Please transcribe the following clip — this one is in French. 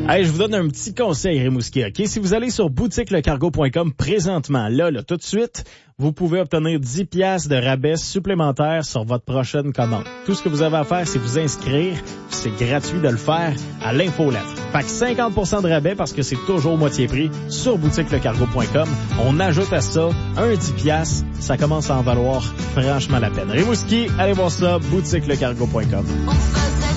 Hey, je vous donne un petit conseil, Rimouski, OK? Si vous allez sur boutiquelecargo.com présentement, là, tout de suite, vous pouvez obtenir 10 piastres de rabais supplémentaires sur votre prochaine commande. Tout ce que vous avez à faire, c'est vous inscrire. C'est gratuit de le faire à l'infolettre. Fait que 50% de rabais parce que c'est toujours moitié prix sur boutiquelecargo.com. On ajoute à ça un 10 piastres. Ça commence à en valoir franchement la peine. Rimouski, allez voir ça, boutiquelecargo.com.